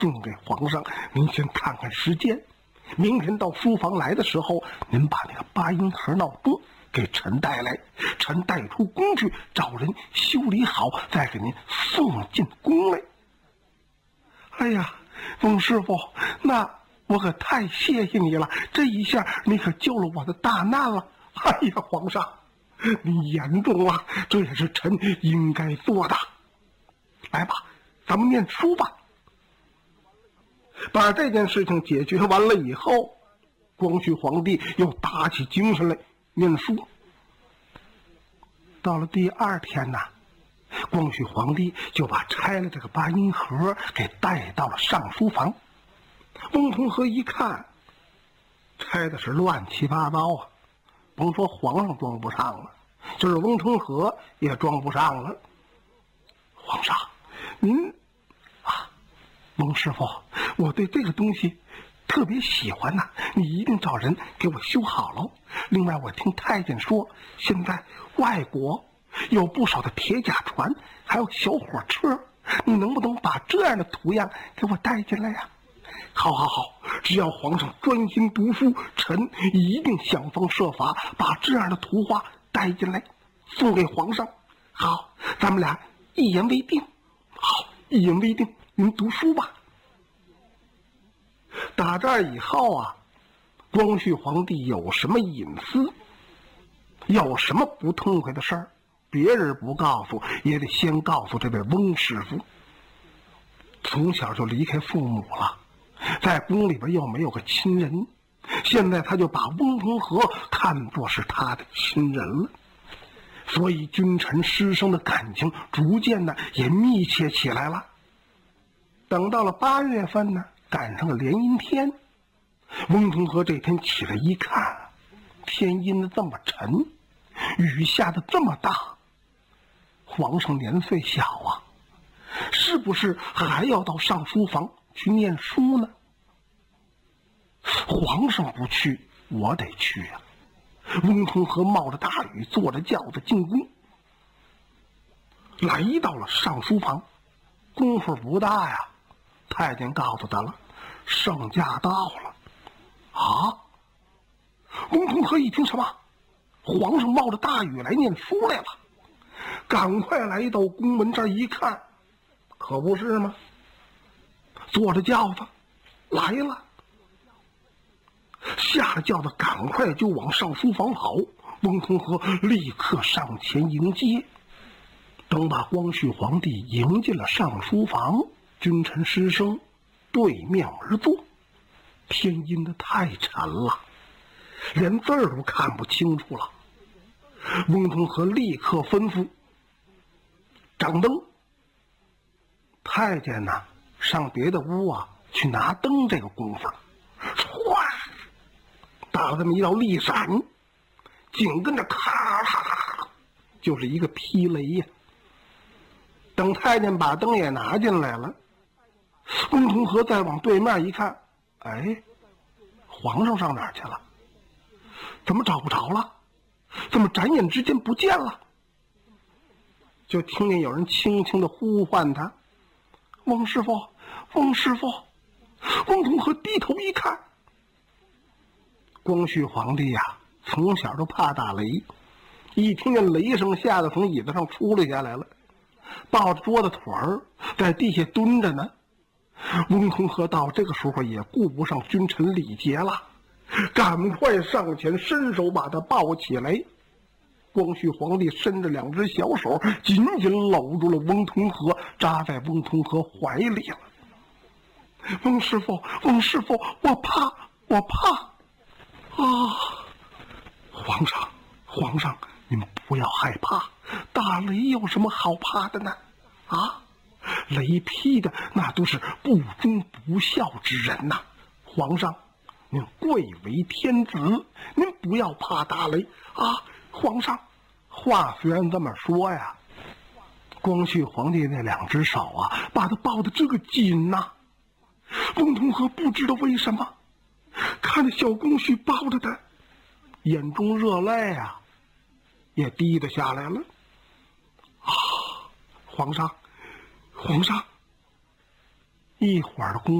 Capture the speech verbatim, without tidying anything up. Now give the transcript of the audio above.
送给皇上。您先看看时间，明天到书房来的时候，您把那个八音盒闹钟给臣带来，臣带出宫去找人修理好，再给您送进宫来。哎呀，翁师傅，那我可太谢谢你了，这一下你可救了我的大难了。哎呀，皇上，你言重了，这也是臣应该做的。来吧，咱们念书吧。把这件事情解决完了以后，光绪皇帝又打起精神来念书。到了第二天呢，光绪皇帝就把拆了这个八音盒给带到了上书房。翁同龢一看，拆的是乱七八糟啊，甭说皇上装不上了，就是翁同龢也装不上了。皇上，您啊，翁师傅，我对这个东西特别喜欢呐、啊，你一定找人给我修好喽。另外，我听太监说，现在外国有不少的铁甲船，还有小火车，你能不能把这样的图样给我带进来呀、啊？好好好，只要皇上专心读书，臣一定想方设法把这样的图画带进来，送给皇上。好，咱们俩一言为定。好，一言为定，您读书吧。打这儿以后啊，光绪皇帝有什么隐私，有什么不痛快的事儿，别人不告诉，也得先告诉这位翁师傅。从小就离开父母了，在宫里边又没有个亲人，现在他就把翁同龢看作是他的亲人了，所以君臣师生的感情逐渐的也密切起来了。等到了八月份呢，赶上了连阴天，翁同龢这天起来一看，天阴的这么沉，雨下的这么大，皇上年岁小啊，是不是还要到上书房去念书呢？皇上不去，我得去啊。翁同龢冒着大雨，坐着轿子进宫，来到了上书房，功夫不大呀，太监告诉他了，圣驾到了。啊！翁同龢一听，什么？皇上冒着大雨来念书来了，赶快来到宫门这儿一看，可不是吗？坐着轿子来了，下了轿子赶快就往上书房跑。翁同龢立刻上前迎接。等把光绪皇帝迎进了上书房，君臣师生对面而坐，天阴的太沉了，连字儿都看不清楚了。翁同龢立刻吩咐掌灯。太监呢，上别的屋啊去拿灯，这个功夫唰打了这么一道利闪，紧跟着咔嚓就是一个劈雷呀。等太监把灯也拿进来了，翁同龢再往对面一看，哎，皇上上哪儿去了？怎么找不着了？怎么转眼之间不见了？就听见有人轻轻地呼唤他，翁师傅，翁师傅。翁同龢低头一看，光绪皇帝呀、啊，从小就怕打雷，一听见雷声，吓得从椅子上出了下来了，抱着桌子腿儿在地下蹲着呢。翁同龢到这个时候也顾不上君臣礼节了，赶快上前伸手把他抱起来。光绪皇帝伸着两只小手紧紧搂住了翁同龢，扎在翁同龢怀里了。翁师傅，翁师傅，我怕，我怕啊！皇上，皇上，您不要害怕，打雷有什么好怕的呢？啊，雷劈的那都是不忠不孝之人呐、啊！皇上，您贵为天子，您不要怕打雷啊！皇上，话虽然这么说呀，光绪皇帝那两只手啊，把他抱得这个紧呐、啊。翁同龢不知道为什么，看着小光绪抱着他，眼中热泪啊，也滴得下来了。啊，皇上，皇上， 一会儿的功